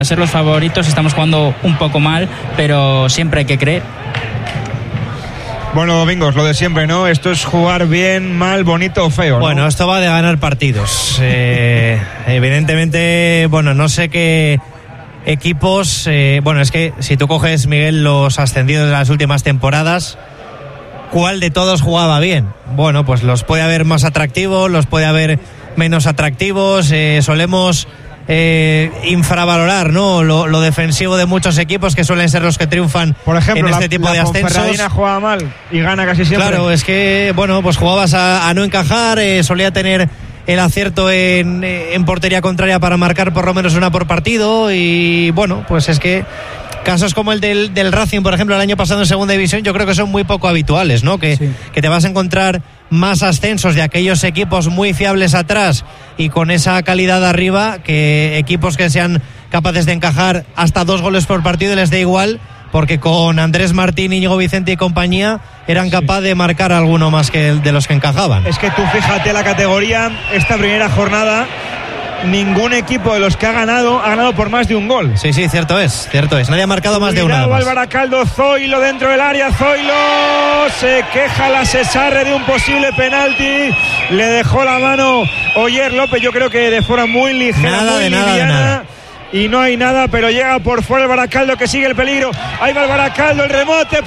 ser los favoritos, estamos jugando un poco mal, pero siempre hay que creer. Bueno, Domingos, lo de siempre, ¿no? Esto es jugar bien, mal, bonito o feo, ¿no? Bueno, esto va de ganar partidos. Evidentemente, bueno, no sé qué equipos... bueno, es que si tú coges, Miguel, los ascendidos de las últimas temporadas, ¿cuál de todos jugaba bien? Bueno, pues los puede haber más atractivos, los puede haber menos atractivos. Solemos infravalorar, ¿no? Lo defensivo de muchos equipos que suelen ser los que triunfan. Por ejemplo, en este tipo de ascensos. Ponferradina jugaba mal y gana casi siempre. Claro, es que, bueno, pues jugabas a no encajar, solía tener el acierto en portería contraria para marcar por lo menos una por partido, y bueno, pues es que casos como el del Racing, por ejemplo, el año pasado en segunda división, yo creo que son muy poco habituales, ¿no? Que te vas a encontrar más ascensos de aquellos equipos muy fiables atrás y con esa calidad arriba, que equipos que sean capaces de encajar hasta 2 goles por partido y les da igual, porque con Andrés Martín, Íñigo Vicente y compañía eran capaces de marcar alguno más que de los que encajaban. Es que tú fíjate la categoría, esta primera jornada, ningún equipo de los que ha ganado por más de un gol. Sí, cierto es. Nadie ha marcado más de una. Al Baracaldo, Zoilo dentro del área, Zoilo se queja la Cesarre de un posible penalti, le dejó la mano Oyer López, yo creo que de forma muy ligera, muy liviana. Y no hay nada, pero llega por fuera el Baracaldo, que sigue el peligro. Ahí va el Baracaldo, el remate,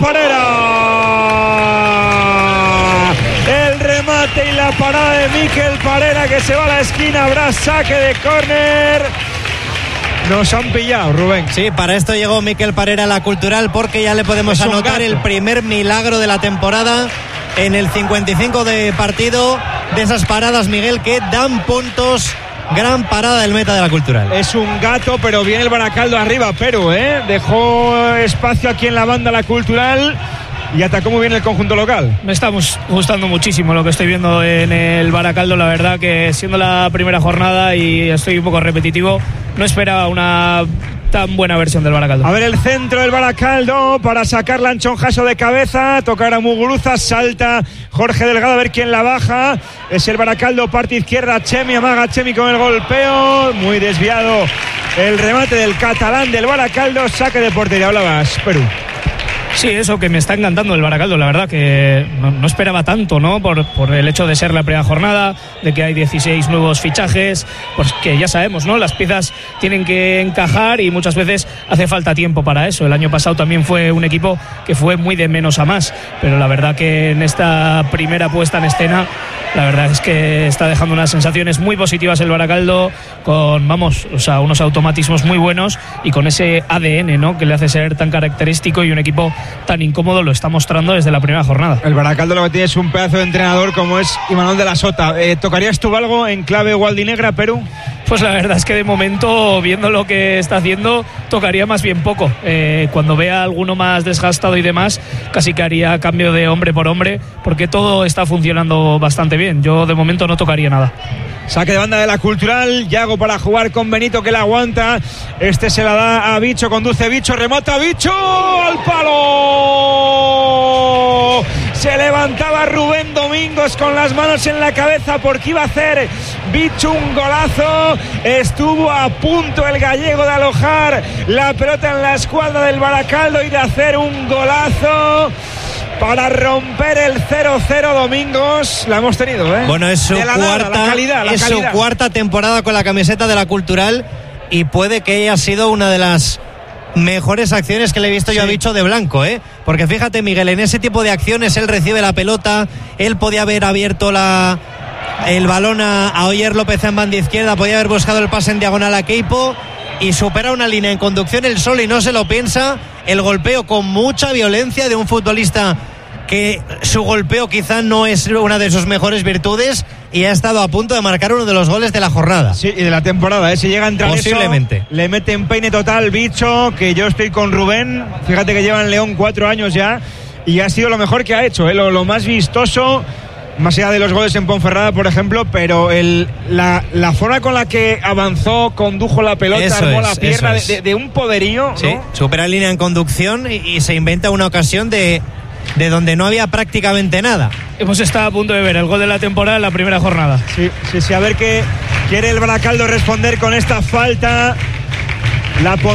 Parera. El remate y la parada de Miquel Parera, que se va a la esquina. Habrá saque de córner. Nos han pillado, Rubén. Sí, para esto llegó Miquel Parera a la Cultural, porque ya le podemos anotar el primer milagro de la temporada en el 55 de partido. De esas paradas, Miguel, que dan puntos. Gran parada del meta de la Cultural. Es un gato, pero viene el Baracaldo arriba, pero dejó espacio aquí en la banda la Cultural y atacó muy bien el conjunto local. Me está gustando muchísimo lo que estoy viendo en el Baracaldo, la verdad que siendo la primera jornada y estoy un poco repetitivo, no esperaba una tan buena versión del Baracaldo. A ver el centro del Baracaldo para sacar Lanchonjaso de cabeza, tocar a Muguruza, salta Jorge Delgado a ver quién la baja. Es el Baracaldo, parte izquierda, Chemi, amaga Chemi con el golpeo, muy desviado el remate del catalán del Baracaldo, saque de portería. Hablabas, Perú. Sí, eso, que me está encantando el Baracaldo, la verdad que no esperaba tanto, ¿no? Por el hecho de ser la primera jornada, de que hay 16 nuevos fichajes, pues que ya sabemos, ¿no? Las piezas tienen que encajar y muchas veces hace falta tiempo para eso. El año pasado también fue un equipo que fue muy de menos a más, pero la verdad que en esta primera puesta en escena, la verdad es que está dejando unas sensaciones muy positivas el Baracaldo, con, unos automatismos muy buenos y con ese ADN, ¿no? Que le hace ser tan característico, y un equipo tan incómodo lo está mostrando desde la primera jornada. El Baracaldo lo que tiene es un pedazo de entrenador como es Imanol de la Sota. ¿Tocarías tú algo en clave gualdinegra, Perú? Pues la verdad es que de momento, viendo lo que está haciendo, tocaría más bien poco. Cuando vea alguno más desgastado y demás, casi que haría cambio de hombre por hombre, porque todo está funcionando bastante bien. Yo de momento no tocaría nada. Saque de banda de la Cultural, Yago para jugar con Benito, que la aguanta. Este se la da a Bicho, conduce Bicho, remata Bicho al palo. Se levantaba Rubén Domingos con las manos en la cabeza porque iba a hacer Bicho un golazo. Estuvo a punto el gallego de alojar la pelota en la escuadra del Baracaldo y de hacer un golazo para romper el 0-0. Domingos, la hemos tenido, Bueno, es su cuarta temporada con la camiseta de la Cultural, y puede que haya sido una de las mejores acciones que le he visto yo a Bicho de blanco, porque fíjate, Miguel, en ese tipo de acciones él recibe la pelota, él podía haber abierto el balón a Oyer López en banda izquierda, podía haber buscado el pase en diagonal a Queipo y supera una línea en conducción el solo y no se lo piensa. El golpeo con mucha violencia de un futbolista que su golpeo quizá no es una de sus mejores virtudes, y ha estado a punto de marcar uno de los goles de la jornada. Sí, y de la temporada, si llega a entrar posiblemente. Eso, le mete en peine total Bicho, que yo estoy con Rubén. Fíjate que lleva en León 4 años ya y ha sido lo mejor que ha hecho, lo más vistoso, más allá de los goles en Ponferrada, por ejemplo, pero la forma con la que avanzó, condujo la pelota, armó la pierna, de un poderío, ¿no? Sí, supera línea en conducción y se inventa una ocasión de donde no había prácticamente nada. Hemos estado a punto de ver el gol de la temporada en la primera jornada. Sí, a ver qué quiere el Baracaldo responder con esta falta la